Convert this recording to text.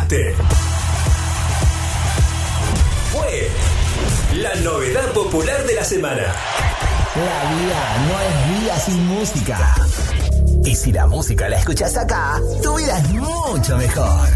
escuchaste fue la novedad popular de la semana. La vida no es vida sin música. Y si la música la escuchas acá, tu vida es mucho mejor.